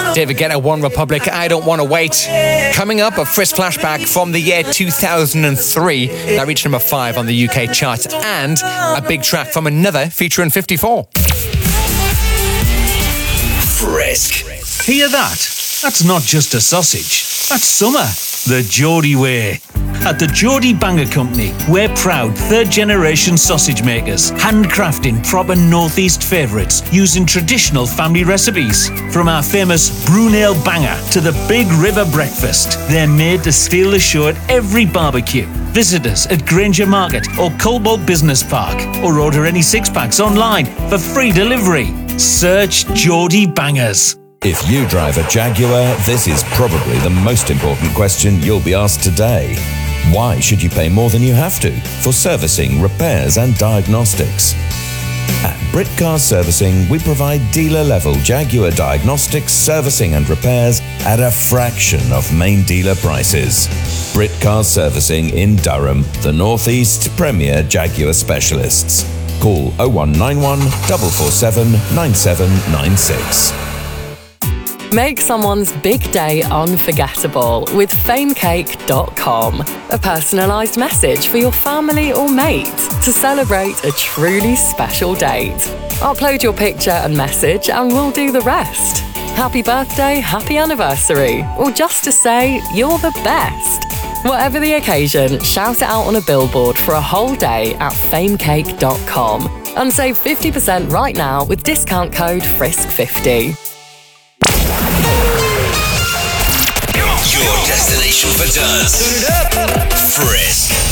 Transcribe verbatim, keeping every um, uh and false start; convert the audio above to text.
David Guetta, One Republic, I Don't Want to Wait. Coming up, a Frisk flashback from the year two thousand three. That reached number five on the U K chart. And a big track from another featuring fifty-four. Frisk. Hear that? That's not just a sausage. That's summer. The Geordie way. At the Geordie Banger Company, we're proud third-generation sausage makers, handcrafting proper Northeast favourites using traditional family recipes. From our famous Brunel Banger to the Big River Breakfast, they're made to steal the show at every barbecue. Visit us at Granger Market or Cobalt Business Park, or order any six-packs online for free delivery. Search Geordie Bangers. If you drive a Jaguar, this is probably the most important question you'll be asked today. Why should you pay more than you have to for servicing, repairs and diagnostics? At Brit Car Servicing, we provide dealer-level Jaguar diagnostics, servicing and repairs at a fraction of main dealer prices. Brit Car Servicing in Durham, the Northeast's premier Jaguar specialists. Call oh one nine one, four four seven, nine seven nine six. Make someone's big day unforgettable with famecake dot com. A personalised message for your family or mate to celebrate a truly special date. Upload your picture and message and we'll do the rest. Happy birthday, happy anniversary, or just to say you're the best. Whatever the occasion, shout it out on a billboard for a whole day at famecake dot com and save fifty percent right now with discount code frisk fifty. Your destination for dance. Frisk.